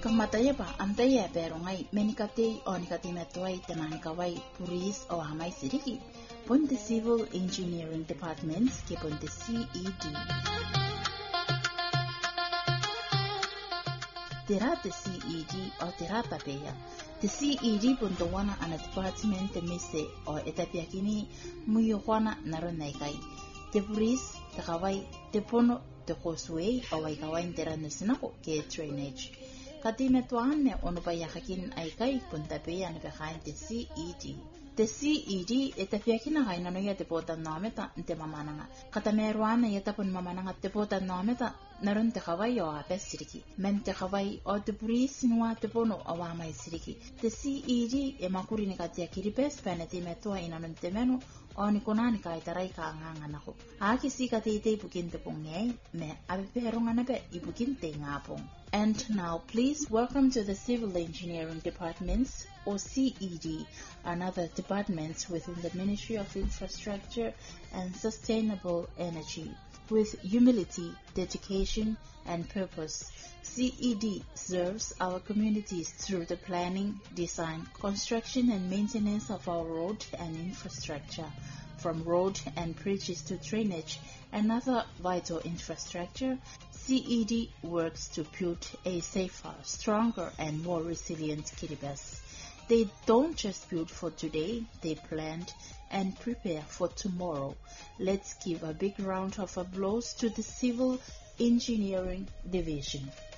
Kamatayaba antaya berongai menikate onikati metuai temanakawai puris o hamai siriki. Pon the Civil Engineering Departments ke pon the CED. Tira the CED o tira tapeya. The CED pon the wana ana department te mise o etapiakini muyuwana naronaikai. The puris te kawai te pono te causeway o waikawai tira nusinako ke drainage. Kati metuan me ono payahakin aikai puntapeya na behind the CED. The CED etapiakina haina no ya te pota nameta te mamananga. Kata meruana ya tapon mamananga te pota nameta naron te kawai o ape siriki. Men te kawai o te purisi nua te pono o wamai siriki. The CED e makuri ni katia kiripes peneti metua inanon te menu o ni konani ka itarai ka nganga nako. Aki si kati ite ipukin te pongei me ape peronga nape ipukin te ngapong. And now please welcome to the Civil Engineering Departments or CED, another departments within the Ministry of Infrastructure and Sustainable Energy. With humility, dedication, and purpose, CED serves our communities through the planning, design, construction, and maintenance of our road and infrastructure, from road and bridges to drainage and other vital infrastructure. CED works to build a safer, stronger, and more resilient Kiribati. They don't just build for today, they plan and prepare for tomorrow. Let's give a big round of applause to the Civil Engineering Division.